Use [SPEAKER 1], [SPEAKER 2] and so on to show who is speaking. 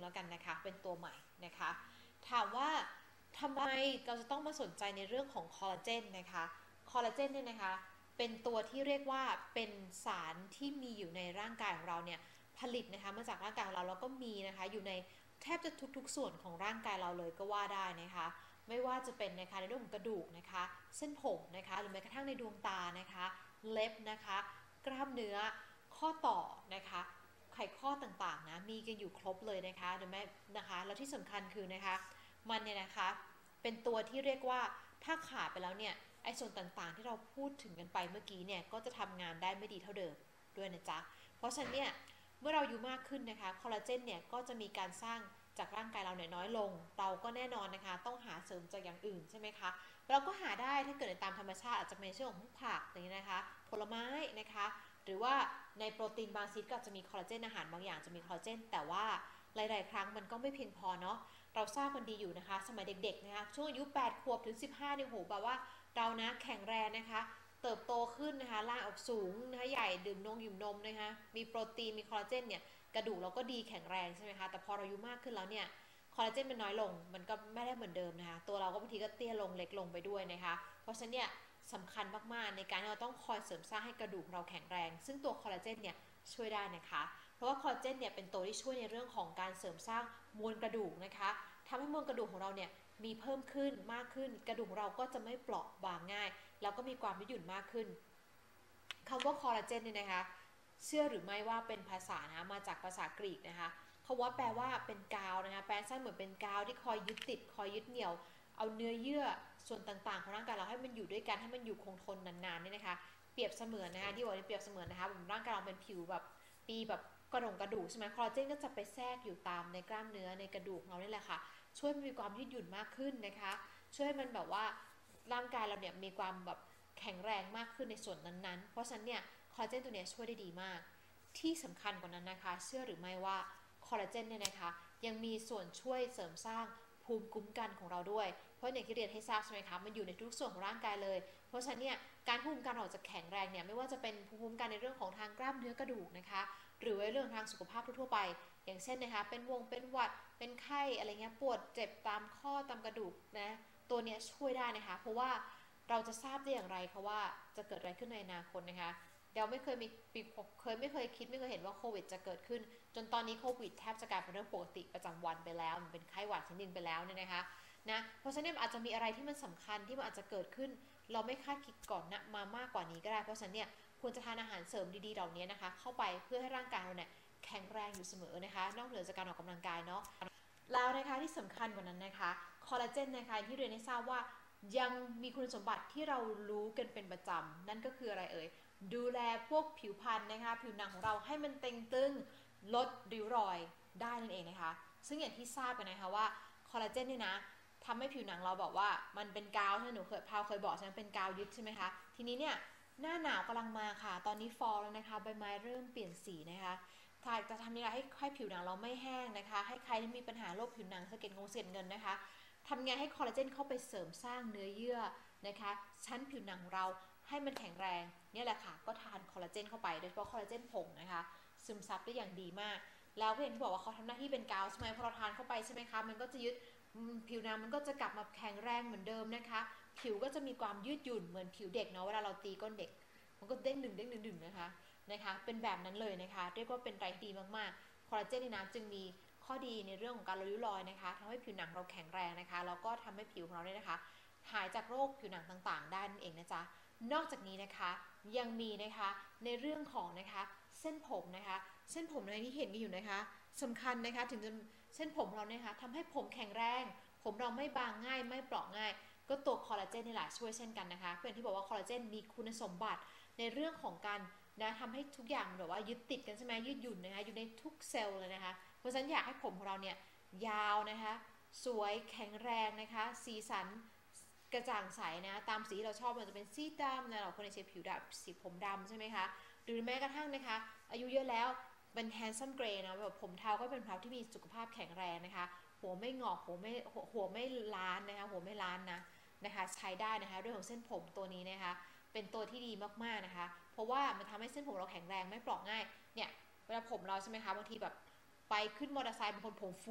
[SPEAKER 1] แล้วกันนะคะเป็นตัวใหม่นะคะถามว่าทำไมเราจะต้องมาสนใจในเรื่องของคอลลาเจนนะคะคอลลาเจนเนี่ยนะคะเป็นตัวที่เรียกว่าเป็นสารที่มีอยู่ในร่างกายของเราเนี่ยผลิตนะคะมาจากร่างกายของเราแล้วก็มีนะคะอยู่ในแทบจะทุกๆส่วนของร่างกายเราเลยก็ว่าได้นะคะไม่ว่าจะเป็นนะคะในเรื่องของกระดูกนะคะเส้นผมนะคะหรือแม้กระทั่งในดวงตานะคะเล็บนะคะกล้ามเนื้อข้อต่อนะคะไขข้อต่างๆนะมีกันอยู่ครบเลยนะคะหรือแม้นะคะแล้วที่สำคัญคือนะคะมันเนี่ยนะคะเป็นตัวที่เรียกว่าถ้าขาดไปแล้วเนี่ยไอ้ส่วนต่างๆที่เราพูดถึงกันไปเมื่อกี้เนี่ยก็จะทำงานได้ไม่ดีเท่าเดิมด้วยนะจ๊ะเพราะฉะนั้นเนี่ยเมื่อเราอายุมากขึ้นนะคะคอลลาเจนเนี่ยก็จะมีการสร้างจากร่างกายเราเนี่ยน้อยลงเราก็แน่นอนนะคะต้องหาเสริมจากอย่างอื่นใช่ไหมคะเราก็หาได้ถ้าเกิดในตามธรรมชาติอาจจะเป็นเรื่องของผักอย่างนี้นะคะผลไม้นะคะหรือว่าในโปรตีนบางชนิดก็จะมีคอลลาเจนอาหารบางอย่างจะมีคอลลาเจนแต่ว่าหลายๆครั้งมันก็ไม่เพียงพอเนาะเราทราบกันดีอยู่นะคะสมัยเด็กๆนะคะช่วงอายุ8ขวบถึง15เนี่ยโหแบบว่าเรานะแข็งแรงนะคะเติบโตขึ้นนะคะร่างออกสูงนะคะใหญ่ดื่มนมนะคะมีโปรตีนมีคอลลาเจนเนี่ยกระดูกเราก็ดีแข็งแรงใช่ไหมคะแต่พอเราอายุมากขึ้นแล้วเนี่ยคอลลาเจนมันน้อยลงมันก็ไม่ได้เหมือนเดิมนะคะตัวเราก็บางทีก็เตี้ยลงเล็กลงไปด้วยนะคะเพราะฉะนั้นเนี่ยสำคัญมากๆในการที่เราต้องคอยเสริมสร้างให้กระดูกเราแข็งแรงซึ่งตัวคอลลาเจนเนี่ยช่วยได้นะคะเพราะว่าคอลลาเจนเนี่ยเป็นตัวที่ช่วยในเรื่องของการเสริมสร้างมวลกระดูกนะคะทำให้มวลกระดูกของเราเนี่ยมีเพิ่มขึ้นมากขึ้นกระดูกของเราก็จะไม่เปราะบางง่ายแล้วก็มีความยืดหยุ่นมากขึ้นคำว่าคอลลาเจนเนี่ยนะคะเชื่อหรือไม่ว่าเป็นภาษานะมาจากภาษากรีกนะคะคำว่าแปลว่าเป็นกาวนะคะแปลสั้นเหมือนเป็นกาวที่คอยยึดติดคอยยึดเหนี่ยวเอาเนื้อเยื่อส่วนต่างๆของร่างกายเราให้มันอยู่ด้วยกันให้มันอยู่คงทนนานๆเนี่ยนะคะเปรียบเสมือนนะคะที่บอกว่าเปรียบเสมือนนะคะร่างกายเราเป็นผิวแบบปีแบบกระดูกใช่ไหมคอลลาเจนก็จะไปแทรกอยู่ตามในกล้ามเนื้อในกระดูกเรานี่แหละค่ะช่วยมีความยืดหยุ่นมากขึ้นนะคะช่วยให้มันแบบว่าร่างกายเราเนี่ยมีความแบบแข็งแรงมากขึ้นในส่วนนั้นๆเพราะฉะนั้นเนี่ยคอลลาเจนตัวนี้ช่วยได้ดีมากที่สำคัญกว่านั้นนะคะเชื่อหรือไม่ว่าคอลลาเจนเนี่ยนะคะยังมีส่วนช่วยเสริมสร้างภูมิคุ้มกันของเราด้วยเพราะอย่างที่เรียนให้ทราบใช่ไหมคะมันอยู่ในทุกส่วนของร่างกายเลยเพราะฉะนั้นเนี่ยการภูมิคุ้มกันเราจะแข็งแรงเนี่ยไม่ว่าจะเป็นภูมิคุ้มกันในเรื่องของทางกล้ามเนื้อกระดูกนะคะหรือเรื่องทางสุขภาพทั่วไปอย่างเช่นนะคะเป็นหวัดเป็นไข้อะไรเงี้ยปวดเจ็บตามข้อตามกระดูกนะตัวเนี้ยช่วยได้นะคะเพราะว่าเราจะทราบได้อย่างไรคะว่าจะเกิดอะไรขึ้นในอนาคตนะคะเราไม่เคยมีไม่เคยคิดไม่เคยเห็นว่าโควิดจะเกิดขึ้นจนตอนนี้โควิดแทบจะกลายเป็นเรื่องปกติประจำวันไปแล้วมันเป็นไข้หวัดชนิดนึงไปแล้วเนี่ยนะคะนะเพราะฉะนั้นอาจจะมีอะไรที่มันสำคัญที่มันอาจจะเกิดขึ้นเราไม่คาดคิดก่อนนะมามากกว่านี้ก็ได้เพราะฉะนั้นเนี่ยควรจะทานอาหารเสริมดีๆเหล่านี้นะคะเข้าไปเพื่อให้ร่างกายเราเนี่ยแข็งแรงอยู่เสมอนะคะนอกเหนือจากการออกกำลังกายเนาะแล้วนะคะที่สำคัญกว่านั้นนะคะคอลลาเจนนะคะที่เรียนให้ทราบว่ายังมีคุณสมบัติที่เรารู้กันเป็นประจำนั่นก็คืออะไรเอ่ยดูแลพวกผิวพรรณนะคะผิวหนังของเราให้มันเต่งตึงลดริ้วรอยได้นั่นเองนะคะซึ่งอย่างที่ทราบกันนะคะว่าคอลลาเจนเนี่ยนะทำให้ผิวหนังเราบอกว่ามันเป็นกาวที่หนูเคยบอกใช่ไหมเป็นกาวยึดใช่ไหมคะทีนี้เนี่ยหน้าหนาวกำลังมาค่ะตอนนี้ฟอลแล้วนะคะใบไม้เริ่มเปลี่ยนสีนะคะจะทำยังไงให้ผิวหนังเราไม่แห้งนะคะให้ใครที่มีปัญหาโรคผิวหนังสะเก็ดเงินนะคะทำไงให้คอลลาเจนเข้าไปเสริมสร้างเนื้อเยื่อนะคะชั้นผิวหนังของเราให้มันแข็งแรงเนี่ยแหละค่ะก็ทานคอลลาเจนเข้าไปโดยเฉพาะคอลลาเจนผงนะคะซึมซับได้อย่างดีมากแล้วก็อย่างที่บอกว่าเขาทำหน้าที่เป็นกาวใช่ไหมพอเราทานเข้าไปใช่ไหมคะมันก็จะยึดผิวหนังมันก็จะกลับมาแข็งแรงเหมือนเดิมนะคะผิวก็จะมีความยืดหยุ่นเหมือนผิวเด็กเนาะเวลาเราตีก้นเด็กมันก็เด้งดึงนะคะเป็นแบบนั้นเลยนะคะเรียกว่าเป็นไรดีมากๆคอลลาเจนในน้ำจึงมีข้อดีในเรื่องของการลดริ้วรอยนะคะทำให้ผิวหนังเราแข็งแรงนะคะแล้วก็ทำให้ผิวของเราเนี่ยนะคะหายจากโรคผิวหนังต่างๆได้นั่นเองนะจ๊ะนอกจากนี้นะคะยังมีนะคะในเรื่องของนะคะเส้นผมนะคะเส้นผมอะไรที่เห็นกันอยู่นะคะสำคัญนะคะถึงจะเส้นผมเราเนี่ยค่ะทำให้ผมแข็งแรงผมเราไม่บางง่ายไม่เปราะง่ายก็ตัวคอลลาเจนนี่แหละช่วยเช่นกันนะคะเพื่อนที่บอกว่าคอลลาเจนมีคุณสมบัติในเรื่องของการนะทำให้ทุกอย่างแบบว่ายึดติดกันใช่ไหมยืดหยุ่นนะคะอยู่ในทุกเซลล์เลยนะคะเพราะฉะนั้นอยากให้ผมของเราเนี่ยยาวนะคะสวยแข็งแรงนะคะสีสันกระจ่างใสนะตามสีที่เราชอบมันจะเป็นสีดำนะเราคนในเชฟผิวดำสีผมดำใช่ไหมคะหรือแม้กระทั่งนะคะอายุเยอะแล้วเป็นแฮนซัมเกรย์นะแบบผมเทาก็เป็นเทาที่มีสุขภาพแข็งแรงนะคะหัวไม่งอกหัวไม่ล้านนะคะหัวไม่ล้านนะคะใช้ได้นะคะเรื่องของเส้นผมตัวนี้นะคะเป็นตัวที่ดีมากๆนะคะเพราะว่ามันทำให้เส้นผมเราแข็งแรงไม่เปราะง่ายเนี่ยเวลาผมเราใช่ไหมคะบางทีแบบไปขึ้นมอเตอร์ไซค์บางคนผมฟู